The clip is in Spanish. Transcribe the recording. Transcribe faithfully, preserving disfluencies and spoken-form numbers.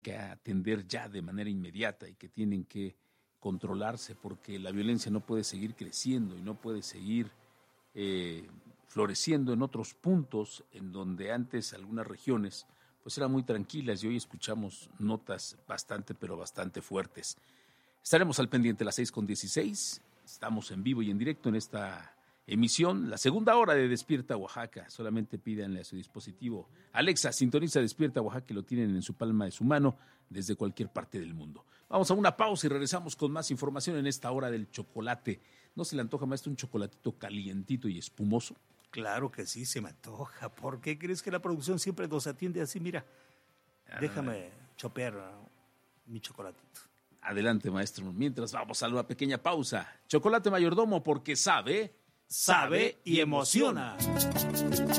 que atender ya de manera inmediata y que tienen que controlarse, porque la violencia no puede seguir creciendo y no puede seguir eh, floreciendo en otros puntos en donde antes algunas regiones pues eran muy tranquilas y hoy escuchamos notas bastante, pero bastante fuertes. Estaremos al pendiente a las seis con dieciséis, estamos en vivo y en directo en esta emisión, la segunda hora de Despierta Oaxaca. Solamente pídanle a su dispositivo Alexa, sintoniza Despierta Oaxaca, y lo tienen en su palma de su mano desde cualquier parte del mundo. Vamos a una pausa y regresamos con más información en esta hora del chocolate. ¿No se le antoja, maestro, un chocolatito calientito y espumoso? Claro que sí, se me antoja. ¿Por qué crees que la producción siempre nos atiende así? Mira, ah, déjame chopear mi chocolatito. Adelante, maestro. Mientras vamos a una pequeña pausa. Chocolate Mayordomo, porque sabe... Sabe y emociona.